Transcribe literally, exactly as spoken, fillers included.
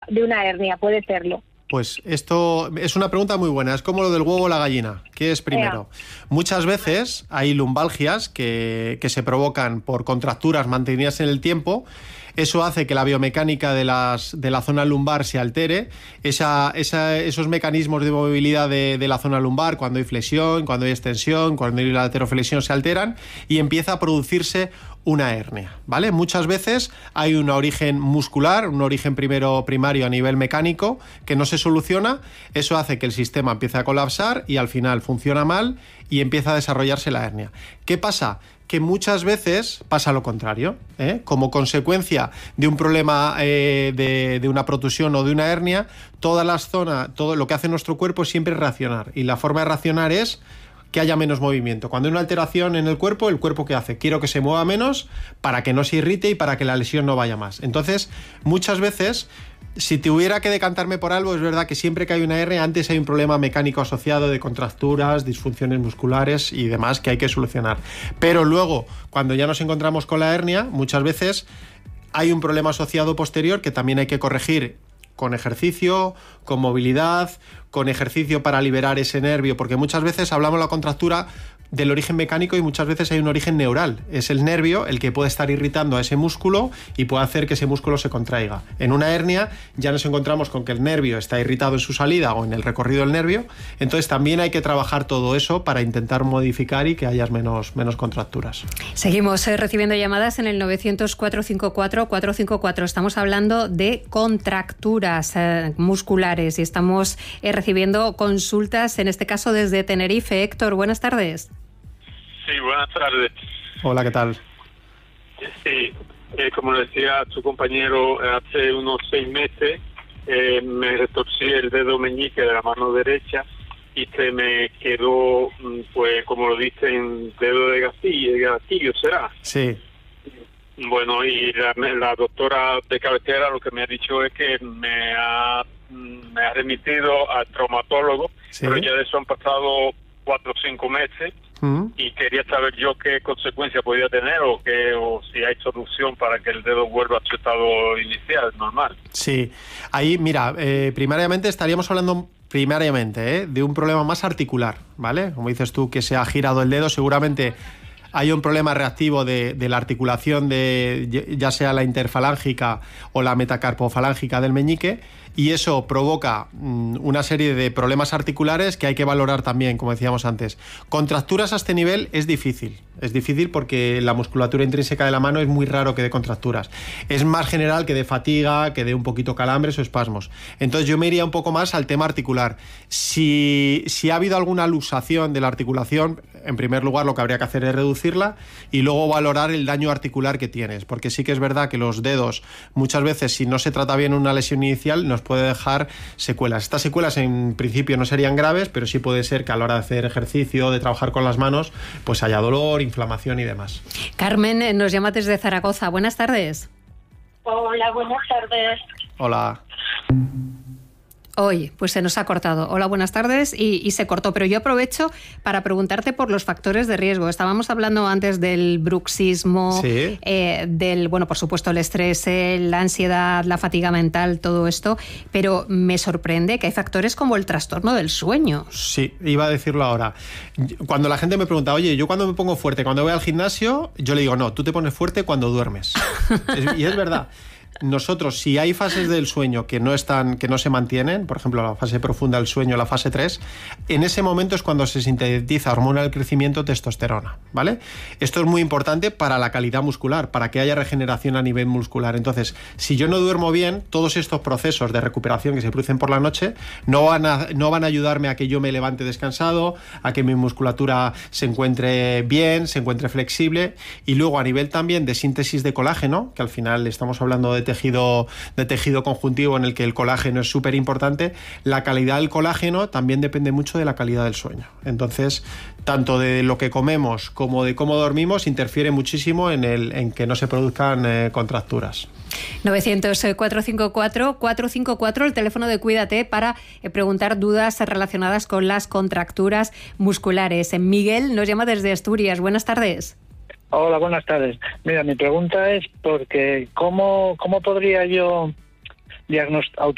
de una hernia, puede serlo. Pues esto es una pregunta muy buena, es como lo del huevo o la gallina. ¿Qué es primero? Yeah. Muchas veces hay lumbalgias que, que se provocan por contracturas mantenidas en el tiempo. Eso hace que la biomecánica de, las, de la zona lumbar se altere. Esa, esa, esos mecanismos de movilidad de, de la zona lumbar, cuando hay flexión, cuando hay extensión, cuando hay lateroflexión, se alteran y empieza a producirse una hernia, ¿vale? Muchas veces hay un origen muscular, un origen primero primario a nivel mecánico que no se soluciona. Eso hace que el sistema empiece a colapsar y al final funciona mal y empieza a desarrollarse la hernia. ¿Qué pasa? Que muchas veces pasa lo contrario, ¿eh? Como consecuencia de un problema eh, de, de una protusión o de una hernia, todas las zonas, todo lo que hace nuestro cuerpo es siempre reaccionar, y la forma de reaccionar es que haya menos movimiento. Cuando hay una alteración en el cuerpo, el cuerpo ¿qué hace? Quiero que se mueva menos para que no se irrite y para que la lesión no vaya más. Entonces, muchas veces, si tuviera que decantarme por algo, es verdad que siempre que hay una hernia, antes hay un problema mecánico asociado de contracturas, disfunciones musculares y demás que hay que solucionar. Pero luego, cuando ya nos encontramos con la hernia, muchas veces hay un problema asociado posterior que también hay que corregir con ejercicio, con movilidad, con ejercicio para liberar ese nervio, porque muchas veces hablamos de la contractura del origen mecánico y muchas veces hay un origen neural. Es el nervio el que puede estar irritando a ese músculo y puede hacer que ese músculo se contraiga. En una hernia ya nos encontramos con que el nervio está irritado en su salida o en el recorrido del nervio, entonces también hay que trabajar todo eso para intentar modificar y que haya menos, menos contracturas. Seguimos eh, recibiendo llamadas en el novecientos, cuatrocientos cincuenta y cuatro, cuatrocientos cincuenta y cuatro. Estamos hablando de contracturas eh, musculares y estamos eh, recibiendo consultas, en este caso desde Tenerife. Héctor, buenas tardes. Sí, buenas tardes. Hola, ¿qué tal? Sí, eh, como decía tu compañero, hace unos seis meses eh, me retorcí el dedo meñique de la mano derecha y se me quedó, pues como lo dicen, dedo de gatillo, de gatillo ¿será? Sí. Bueno, y la, la doctora de cabecera lo que me ha dicho es que me ha, me ha remitido al traumatólogo, sí. Pero ya de eso han pasado cuatro o cinco meses. Uh-huh. Y quería saber yo qué consecuencia podía tener o que o si hay solución para que el dedo vuelva a su estado inicial, normal. Sí, ahí mira, eh, primariamente estaríamos hablando primariamente eh, de un problema más articular, ¿vale? Como dices tú, que se ha girado el dedo, seguramente hay un problema reactivo de, de la articulación de ya sea la interfalángica o la metacarpofalángica del meñique, y eso provoca mmm, una serie de problemas articulares que hay que valorar también, como decíamos antes. Contracturas a este nivel es difícil, es difícil porque la musculatura intrínseca de la mano es muy raro que dé contracturas. Es más general que dé fatiga, que dé un poquito calambres o espasmos. Entonces yo me iría un poco más al tema articular. Si, si ha habido alguna luxación de la articulación, en primer lugar lo que habría que hacer es reducirla y luego valorar el daño articular que tienes, porque sí que es verdad que los dedos muchas veces, si no se trata bien una lesión inicial, nos puede dejar secuelas. Estas secuelas en principio no serían graves, pero sí puede ser que a la hora de hacer ejercicio, de trabajar con las manos, pues haya dolor, inflamación y demás. Carmen nos llama desde Zaragoza. Buenas tardes. Hola, buenas tardes. Hola. Hoy, pues se nos ha cortado. Hola, buenas tardes, y, y se cortó. Pero yo aprovecho para preguntarte por los factores de riesgo. Estábamos hablando antes del bruxismo, sí. eh, del, bueno, por supuesto, el estrés, eh, la ansiedad, la fatiga mental, todo esto. Pero me sorprende que hay factores como el trastorno del sueño. Sí, iba a decirlo ahora. Cuando la gente me pregunta, oye, yo cuando me pongo fuerte, cuando voy al gimnasio, yo le digo, no, tú te pones fuerte cuando duermes. es, y es verdad. Nosotros, si hay fases del sueño que no están, que no se mantienen, por ejemplo, la fase profunda del sueño, la fase tres, en ese momento es cuando se sintetiza hormona del crecimiento, testosterona, ¿vale? Esto es muy importante para la calidad muscular, para que haya regeneración a nivel muscular. Entonces, si yo no duermo bien, todos estos procesos de recuperación que se producen por la noche no van a, no van a ayudarme a que yo me levante descansado, a que mi musculatura se encuentre bien, se encuentre flexible, y luego a nivel también de síntesis de colágeno, que al final estamos hablando de tejido, de tejido conjuntivo en el que el colágeno es súper importante, la calidad del colágeno también depende mucho de la calidad del sueño. Entonces, tanto de lo que comemos como de cómo dormimos interfiere muchísimo en, el, en que no se produzcan eh, contracturas. novecientos, cuatrocientos cincuenta y cuatro, cuatrocientos cincuenta y cuatro, el teléfono de Cuídate para eh, preguntar dudas relacionadas con las contracturas musculares. Miguel nos llama desde Asturias. Buenas tardes. Hola, buenas tardes. Mira, mi pregunta es porque ¿cómo, cómo podría yo diagnost-